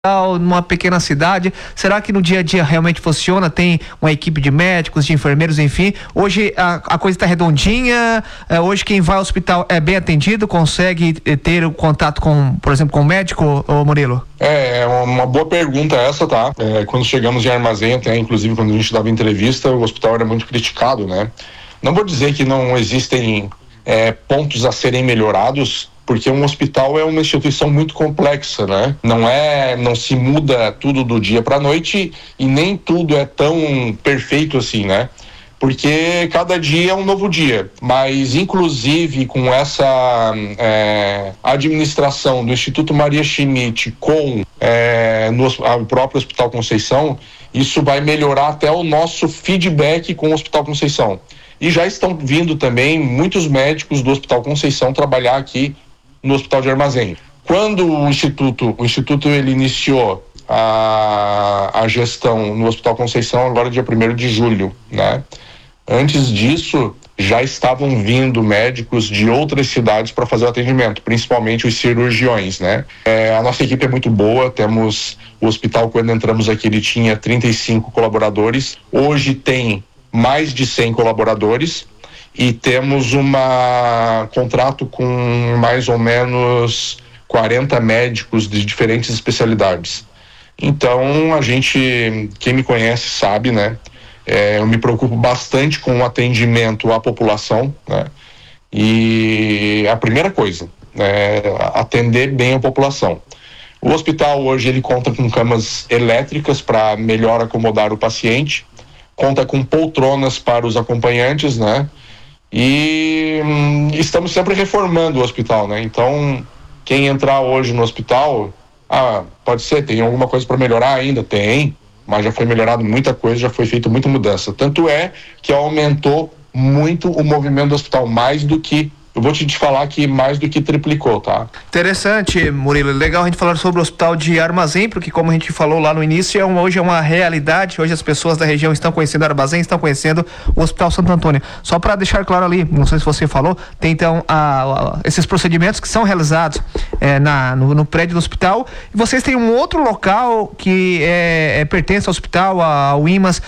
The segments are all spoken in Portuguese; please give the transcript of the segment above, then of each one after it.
numa pequena cidade, será que no dia a dia realmente funciona? Tem uma equipe de médicos, de enfermeiros, enfim. Hoje a coisa está redondinha. Hoje quem vai ao hospital é bem atendido, consegue ter o contato com, por exemplo, com o médico, ô Murilo? É uma boa pergunta essa, tá? Quando chegamos em Armazém, até inclusive quando a gente dava entrevista, o hospital era muito criticado, né? Não vou dizer que não existem pontos a serem melhorados, porque um hospital é uma instituição muito complexa, né? Não se muda tudo do dia para a noite e nem tudo é tão perfeito assim, né? Porque cada dia é um novo dia. Mas, inclusive, com essa administração do Instituto Maria Schmidt com o próprio Hospital Conceição, isso vai melhorar até o nosso feedback com o Hospital Conceição. E já estão vindo também muitos médicos do Hospital Conceição trabalhar aqui no Hospital de Armazém. Quando o Instituto ele iniciou a gestão no Hospital Conceição, agora dia 1º de julho, né? Antes disso, já estavam vindo médicos de outras cidades para fazer o atendimento, principalmente os cirurgiões, né? A nossa equipe é muito boa, temos o hospital, quando entramos aqui, ele tinha 35 colaboradores, hoje tem mais de 100 colaboradores, e temos um contrato com mais ou menos 40 médicos de diferentes especialidades. Então, quem me conhece sabe, né? Eu me preocupo bastante com o atendimento à população, né? E a primeira coisa é atender bem a população. O hospital hoje ele conta com camas elétricas para melhor acomodar o paciente, conta com poltronas para os acompanhantes, né? E estamos sempre reformando o hospital, né? Então, quem entrar hoje no hospital, pode ser, tem alguma coisa para melhorar ainda? Tem, mas já foi melhorado muita coisa, já foi feita muita mudança. Tanto é que aumentou muito o movimento do hospital, eu vou te falar que mais do que triplicou, tá? Interessante, Murilo. Legal a gente falar sobre o Hospital de Armazém, porque como a gente falou lá no início, hoje é uma realidade. Hoje as pessoas da região estão conhecendo Armazém, estão conhecendo o Hospital Santo Antônio. Só para deixar claro ali, não sei se você falou, tem então esses procedimentos que são realizados no prédio do hospital. E vocês têm um outro local que pertence ao hospital, ao IMAS,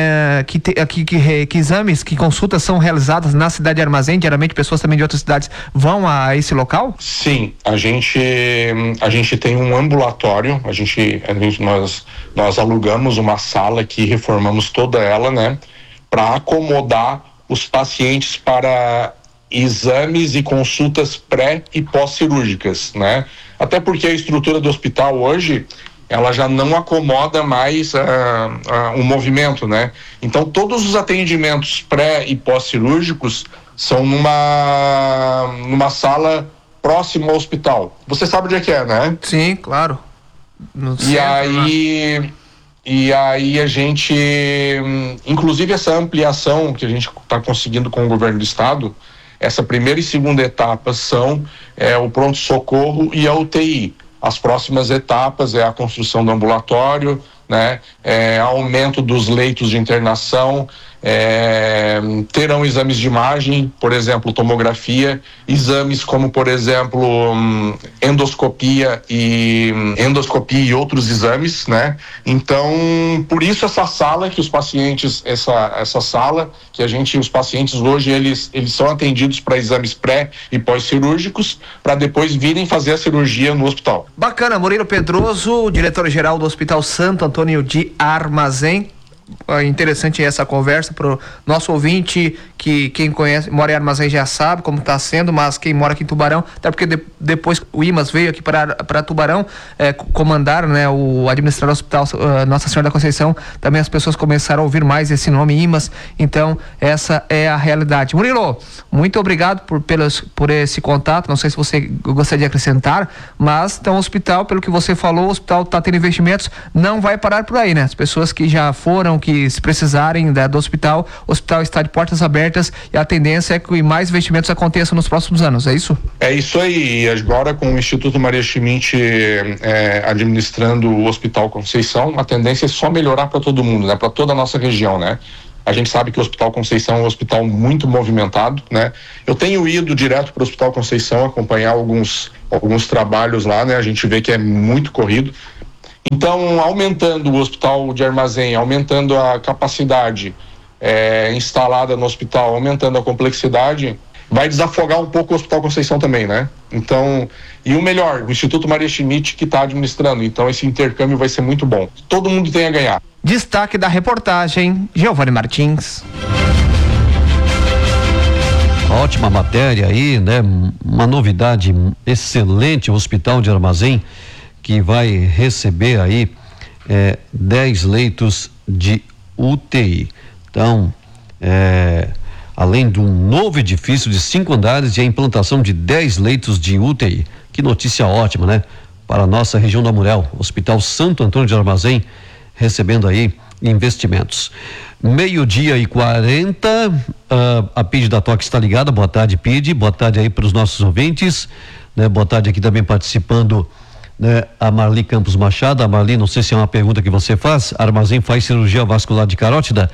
que exames, que consultas são realizadas na cidade de Armazém. Diariamente pessoas também de outras cidades vão a esse local? Sim, a gente tem um ambulatório, nós alugamos uma sala que reformamos toda ela, né, para acomodar os pacientes para exames e consultas pré e pós-cirúrgicas, né? Até porque a estrutura do hospital hoje ela já não acomoda mais o movimento, né? Então todos os atendimentos pré e pós-cirúrgicos são numa sala próxima ao hospital. Você sabe onde é que é, né? Sim, claro. E aí a gente, inclusive essa ampliação que a gente está conseguindo com o governo do estado, essa primeira e segunda etapa são o pronto-socorro e a UTI. As próximas etapas é a construção do ambulatório, né? Aumento dos leitos de internação, terão exames de imagem, por exemplo, tomografia, exames como, por exemplo, endoscopia e outros exames, né? Então, por isso essa sala que os pacientes, essa sala que os pacientes hoje eles são atendidos para exames pré e pós-cirúrgicos, para depois virem fazer a cirurgia no hospital. Bacana. Murilo Pedroso, diretor-geral do Hospital Santo Antônio de Armazém. Interessante essa conversa para o nosso ouvinte, que quem conhece, mora em Armazém já sabe como está sendo, mas quem mora aqui em Tubarão, até porque depois o IMAS veio aqui para Tubarão comandar, né, o administrador do hospital Nossa Senhora da Conceição, também as pessoas começaram a ouvir mais esse nome IMAS, então essa é a realidade. Murilo, muito obrigado por esse contato, não sei se você gostaria de acrescentar, mas então o hospital, pelo que você falou, o hospital está tendo investimentos, não vai parar por aí, né? As pessoas que já foram, que se precisarem do hospital, o hospital está de portas abertas e a tendência é que mais investimentos aconteçam nos próximos anos, é isso? É isso aí. E agora com o Instituto Maria Schmidt administrando o Hospital Conceição, a tendência é só melhorar para todo mundo, né? Para toda a nossa região, né? A gente sabe que o Hospital Conceição é um hospital muito movimentado, né? Eu tenho ido direto para o Hospital Conceição acompanhar alguns trabalhos lá, né? A gente vê que é muito corrido. Então, aumentando o hospital de Armazém, aumentando a capacidade instalada no hospital, aumentando a complexidade, vai desafogar um pouco o Hospital Conceição também, né? Então, e o melhor, o Instituto Maria Schmidt que está administrando, então esse intercâmbio vai ser muito bom. Todo mundo tem a ganhar. Destaque da reportagem, Giovanni Martins. Ótima matéria aí, né? Uma novidade excelente, o Hospital de Armazém, que vai receber aí 10 leitos de UTI. Então, além de um novo edifício de 5 andares e a implantação de 10 leitos de UTI. Que notícia ótima, né? Para a nossa região da Murel, Hospital Santo Antônio de Armazém, recebendo aí investimentos. 12:40, a PID da Toque está ligada. Boa tarde, PID. Boa tarde aí para os nossos ouvintes, né? Boa tarde aqui também participando, né, a Marli Campos Machado. A Marli, não sei se é uma pergunta que você faz. Armazém faz cirurgia vascular de carótida?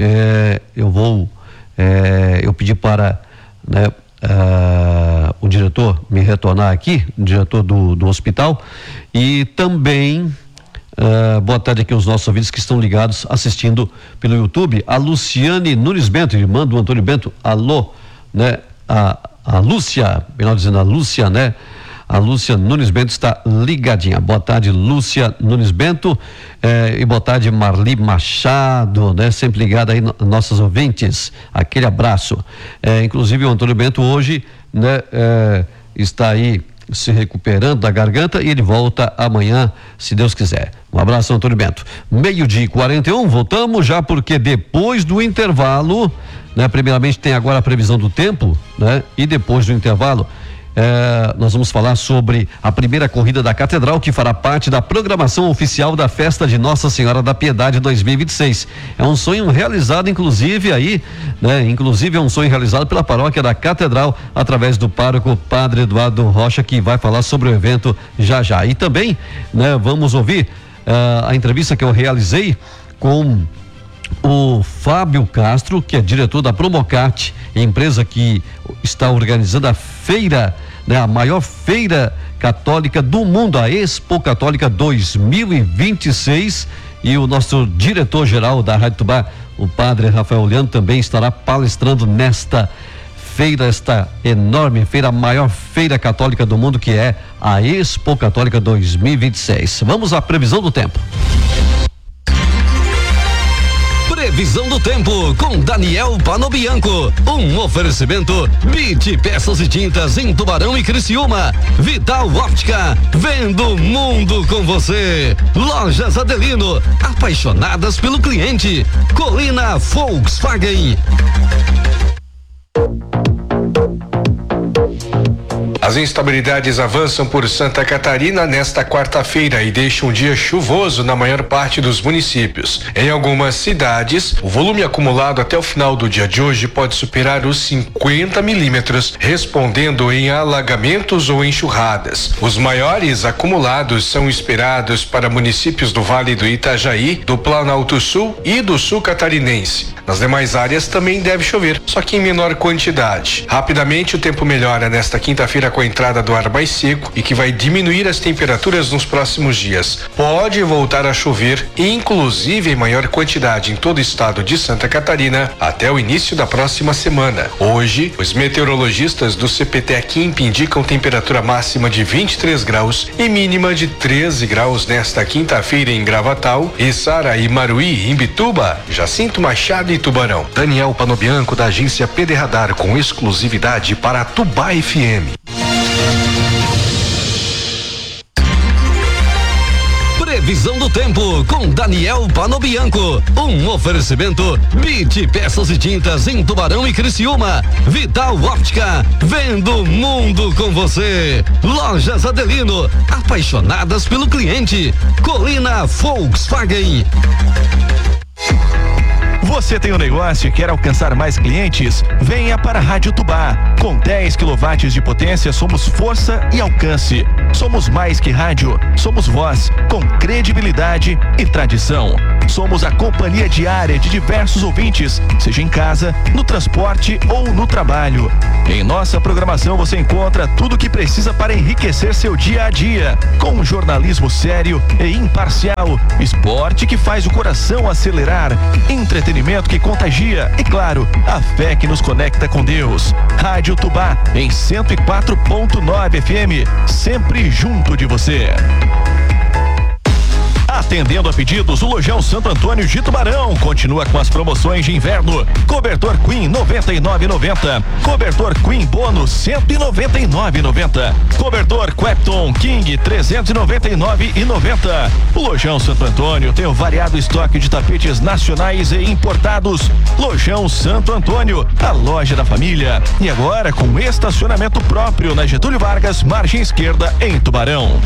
Eu pedi para, né, o diretor me retornar aqui, o diretor do hospital, e também boa tarde aqui aos nossos ouvintes que estão ligados assistindo pelo YouTube. A Luciane Nunes Bento, irmã do Antônio Bento. Alô, né? A Lúcia, melhor dizendo, a Lúcia, né? A Lúcia Nunes Bento está ligadinha. Boa tarde, Lúcia Nunes Bento, e boa tarde, Marli Machado, né? Sempre ligada aí, nossos ouvintes. Aquele abraço. Inclusive o Antônio Bento hoje, né? Está aí se recuperando da garganta e ele volta amanhã, se Deus quiser. Um abraço, Antônio Bento. 12:41, voltamos já, porque depois do intervalo, né? Primeiramente tem agora a previsão do tempo, né? E depois do intervalo, nós vamos falar sobre a primeira corrida da Catedral, que fará parte da programação oficial da Festa de Nossa Senhora da Piedade 2026. É um sonho realizado, inclusive aí, né? Inclusive é um sonho realizado pela paróquia da Catedral, através do pároco Padre Eduardo Rocha, que vai falar sobre o evento já. E também, né, vamos ouvir a entrevista que eu realizei com o Fábio Castro, que é diretor da Promocart, empresa que está organizando a feira, né, a maior feira católica do mundo, a Expo Católica 2026, e o nosso diretor-geral da Rádio Tubá, o padre Rafael Leandro, também estará palestrando nesta feira, esta enorme feira, a maior feira católica do mundo, que é a Expo Católica 2026. Vamos à previsão do tempo. Previsão do tempo com Daniel Panobianco. Um oferecimento BIT Peças e Tintas em Tubarão e Criciúma. Vital Óptica, vendo o mundo com você. Lojas Adelino, apaixonadas pelo cliente. Colina Volkswagen. As instabilidades avançam por Santa Catarina nesta quarta-feira e deixam um dia chuvoso na maior parte dos municípios. Em algumas cidades, o volume acumulado até o final do dia de hoje pode superar os 50 milímetros, respondendo em alagamentos ou enxurradas. Os maiores acumulados são esperados para municípios do Vale do Itajaí, do Planalto Sul e do Sul Catarinense. Nas demais áreas também deve chover, só que em menor quantidade. Rapidamente o tempo melhora nesta quinta-feira com a entrada do ar mais seco e que vai diminuir as temperaturas nos próximos dias. Pode voltar a chover, inclusive em maior quantidade em todo o estado de Santa Catarina, até o início da próxima semana. Hoje, os meteorologistas do CPTEC indicam temperatura máxima de 23 graus e mínima de 13 graus nesta quinta-feira em Gravatal, Içara e Maruí, em Bituba, Jacinto Machado e Tubarão. Daniel Panobianco, da agência PD Radar, com exclusividade para a Tubá FM. Previsão do tempo com Daniel Panobianco. Um oferecimento BIT Peças e Tintas em Tubarão e Criciúma. Vital Óptica, vendo o mundo com você. Lojas Adelino, apaixonadas pelo cliente. Colina Volkswagen. Você tem um negócio e quer alcançar mais clientes? Venha para a Rádio Tubá. Com 10 kW de potência, somos força e alcance. Somos mais que rádio, somos voz, com credibilidade e tradição. Somos a companhia diária de diversos ouvintes, seja em casa, no transporte ou no trabalho. Em nossa programação você encontra tudo o que precisa para enriquecer seu dia a dia, com um jornalismo sério e imparcial, esporte que faz o coração acelerar, entretenimento que contagia e, claro, a fé que nos conecta com Deus. Rádio Tubá em 104.9 FM, sempre junto de você. Atendendo a pedidos, o Lojão Santo Antônio de Tubarão continua com as promoções de inverno. Cobertor Queen 99,90. Cobertor Queen Bônus 199,90. Cobertor Quepton King 399,90. O Lojão Santo Antônio tem um variado estoque de tapetes nacionais e importados. Lojão Santo Antônio, a loja da família. E agora com estacionamento próprio na Getúlio Vargas, margem esquerda, em Tubarão.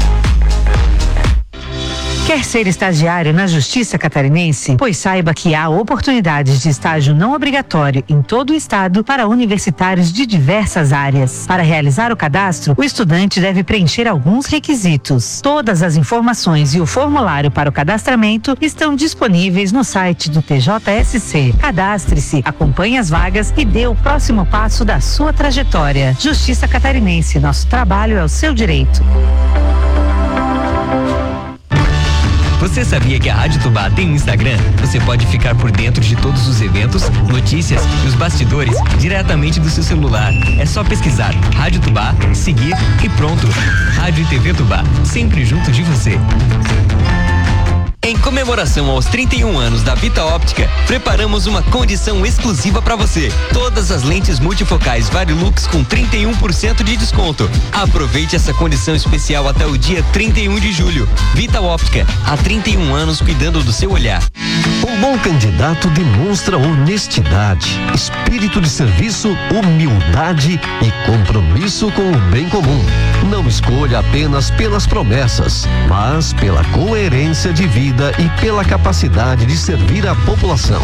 Quer ser estagiário na Justiça Catarinense? Pois saiba que há oportunidades de estágio não obrigatório em todo o estado para universitários de diversas áreas. Para realizar o cadastro, o estudante deve preencher alguns requisitos. Todas as informações e o formulário para o cadastramento estão disponíveis no site do TJSC. Cadastre-se, acompanhe as vagas e dê o próximo passo da sua trajetória. Justiça Catarinense, nosso trabalho é o seu direito. Você sabia que a Rádio Tubá tem um Instagram? Você pode ficar por dentro de todos os eventos, notícias e os bastidores diretamente do seu celular. É só pesquisar Rádio Tubá, seguir e pronto. Rádio e TV Tubá, sempre junto de você. Em comemoração aos 31 anos da Vita Óptica, preparamos uma condição exclusiva para você. Todas as lentes multifocais Varilux com 31% de desconto. Aproveite essa condição especial até o dia 31 de julho. Vita Óptica, há 31 anos cuidando do seu olhar. Um bom candidato demonstra honestidade, espírito de serviço, humildade e compromisso com o bem comum. Não escolha apenas pelas promessas, mas pela coerência de vida e pela capacidade de servir a população.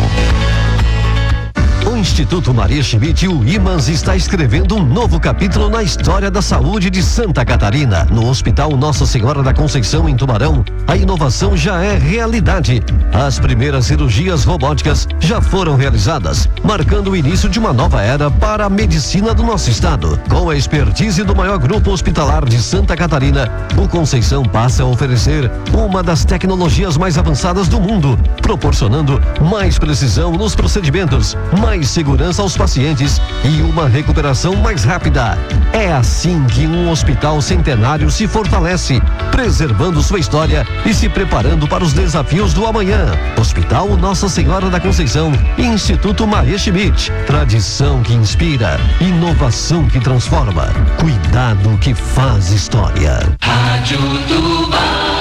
O Instituto Maria Schmidt, o IMANS, está escrevendo um novo capítulo na história da saúde de Santa Catarina. No Hospital Nossa Senhora da Conceição, em Tubarão, a inovação já é realidade. As primeiras cirurgias robóticas já foram realizadas, marcando o início de uma nova era para a medicina do nosso estado. Com a expertise do maior grupo hospitalar de Santa Catarina, o Conceição passa a oferecer uma das tecnologias mais avançadas do mundo, proporcionando mais precisão nos procedimentos, mais segurança aos pacientes e uma recuperação mais rápida. É assim que um hospital centenário se fortalece, preservando sua história e se preparando para os desafios do amanhã. Hospital Nossa Senhora da Conceição e Instituto Maria Schmidt. Tradição que inspira, inovação que transforma, cuidado que faz história. Rádio Tubá.